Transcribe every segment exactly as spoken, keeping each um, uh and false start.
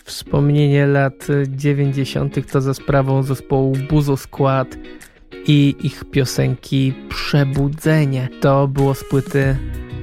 Wspomnienie lat dziewięćdziesiątych to za sprawą zespołu Buzo Squad i ich piosenki Przebudzenie. To było z płyty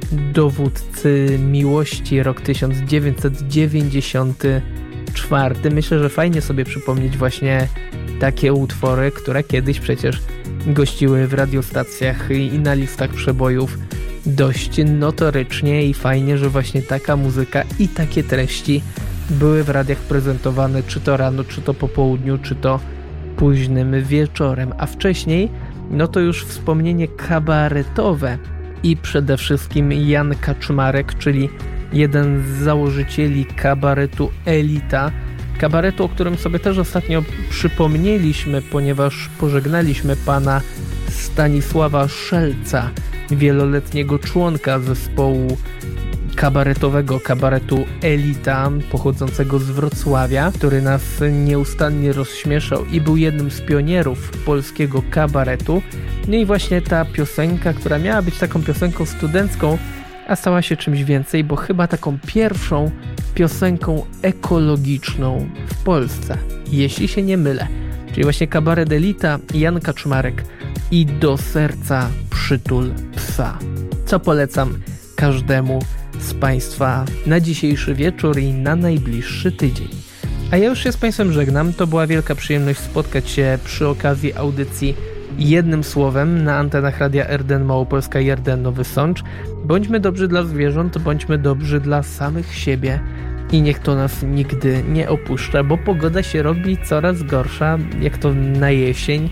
Dowódcy Miłości, rok tysiąc dziewięćset dziewięćdziesiąty czwarty. Myślę, że fajnie sobie przypomnieć właśnie takie utwory, które kiedyś przecież gościły w radiostacjach i na listach przebojów dość notorycznie i fajnie, że właśnie taka muzyka i takie treści były w radiach prezentowane czy to rano, czy to po południu, czy to późnym wieczorem, a wcześniej no to już wspomnienie kabaretowe i przede wszystkim Jan Kaczmarek, czyli jeden z założycieli kabaretu Elita, kabaretu, o którym sobie też ostatnio przypomnieliśmy, ponieważ pożegnaliśmy pana Stanisława Szelca, wieloletniego członka zespołu kabaretowego, kabaretu Elita, pochodzącego z Wrocławia, który nas nieustannie rozśmieszał i był jednym z pionierów polskiego kabaretu. No i właśnie ta piosenka, która miała być taką piosenką studencką, a stała się czymś więcej, bo chyba taką pierwszą piosenką ekologiczną w Polsce, jeśli się nie mylę. Czyli właśnie kabaret Elita, Jan Kaczmarek i Do serca przytul psa. Co polecam każdemu z Państwa na dzisiejszy wieczór i na najbliższy tydzień. A ja już się z Państwem żegnam. To była wielka przyjemność spotkać się przy okazji audycji Jednym Słowem na antenach Radia R D N Małopolska i R D N Nowy Sącz. Bądźmy dobrzy dla zwierząt, bądźmy dobrzy dla samych siebie i niech to nas nigdy nie opuszcza, bo pogoda się robi coraz gorsza, jak to na jesień,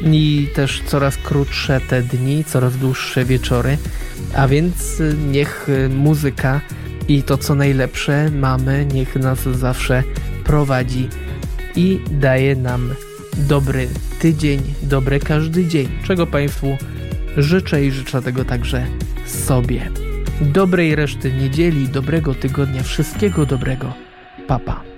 i też coraz krótsze te dni, coraz dłuższe wieczory, a więc niech muzyka i to co najlepsze mamy, niech nas zawsze prowadzi i daje nam dobry tydzień, dobry każdy dzień, czego Państwu życzę i życzę tego także sobie. Dobrej reszty niedzieli, dobrego tygodnia, wszystkiego dobrego. Pa, pa.